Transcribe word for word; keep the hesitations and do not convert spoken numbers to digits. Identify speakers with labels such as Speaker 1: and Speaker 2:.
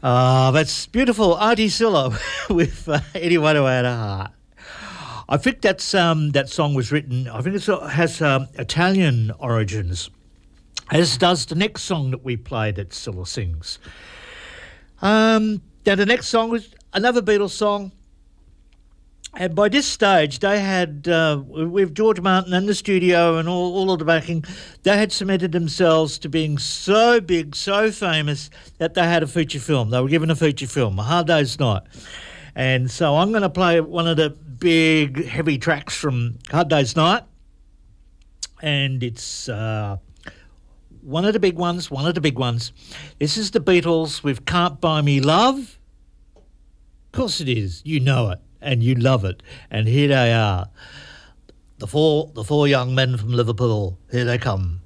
Speaker 1: Ah, that's beautiful. Auntie Silla with uh, Anyone Who Had a Heart. I think that's um, that song was written, I think it has um, Italian origins, as does the next song that we played that Silla sings. Um, now, the next song was another Beatles song. And by this stage, they had, uh, with George Martin in the studio and all, all of the backing, they had cemented themselves to being so big, so famous, that they had a feature film. They were given a feature film, A Hard Day's Night. And so I'm going to play one of the big, heavy tracks from Hard Day's Night. And it's uh, one of the big ones, one of the big ones. This is the Beatles with Can't Buy Me Love. Of course it is. You know it. And you love it. And here they are, the four, the four young men from Liverpool. Here they come.